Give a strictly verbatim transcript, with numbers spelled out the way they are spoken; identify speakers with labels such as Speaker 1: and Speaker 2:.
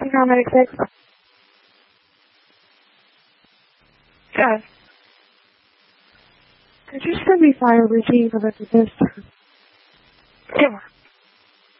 Speaker 1: Paramedic six.
Speaker 2: Yes.
Speaker 1: Could you send me fire routine about this?
Speaker 2: Sure.